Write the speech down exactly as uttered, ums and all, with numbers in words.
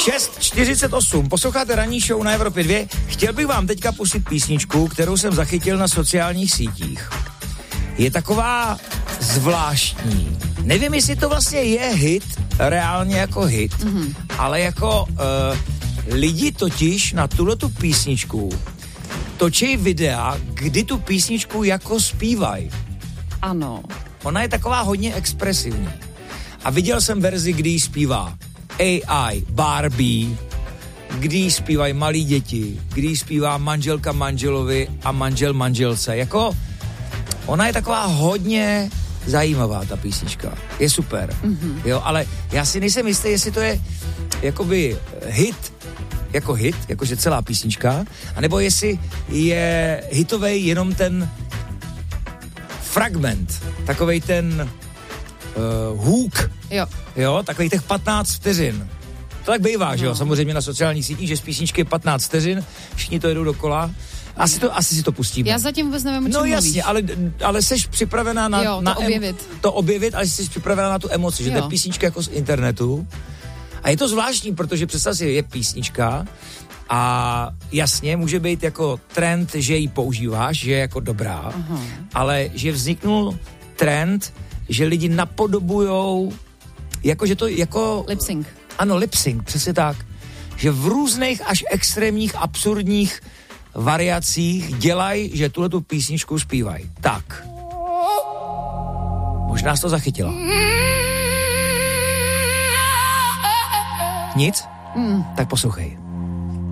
šest čtyřicet osm, posloucháte ranní show na Evropě dva. Chtěl bych vám teďka pustit písničku, kterou jsem zachytil na sociálních sítích. Je taková zvláštní. Nevím, jestli to vlastně je hit, reálně jako hit, mm-hmm. ale jako uh, lidi totiž na tuhletu písničku točí videa, kdy tu písničku jako zpívají. Ano. Ona je taková hodně expresivní. A viděl jsem verzi, kdy ji zpívá A I, Barbie, kdy ji zpívají malí děti, kdy ji zpívá manželka manželovi a manžel manželce. Jako, ona je taková hodně zajímavá, ta písnička. Je super. Mm-hmm. Jo, ale já si nejsem jistý, jestli to je jakoby hit, jako hit, jakože celá písnička, anebo jestli je hitovej jenom ten fragment, takovej ten uh, hook, jo. jo, takových těch patnáct vteřin. To tak bývá, no. že jo, samozřejmě na sociálních sítích, že z písničky je patnáct vteřin, všichni to jedou dokola. Asi, to, asi si to pustíme. Já zatím vůbec nevím, o čem No mluvíš. jasně, ale, ale jsi připravená na, jo, to na objevit. Em, to objevit, ale jsi připravená na tu emoci, že jo. to je písnička jako z internetu. A je to zvláštní, protože představ si, je písnička a jasně, může být jako trend, že ji používáš, že je jako dobrá, aha. ale že vzniknul trend, že lidi napodobujou, jako že to jako... Lip sync. Ano, lip sync, přesně tak. Že v různých až extrémních, absurdních variacích dělají, že tuhletu písničku zpívají. Tak. Možná jsi to zachytila. Nic? Mm. Tak poslouchej.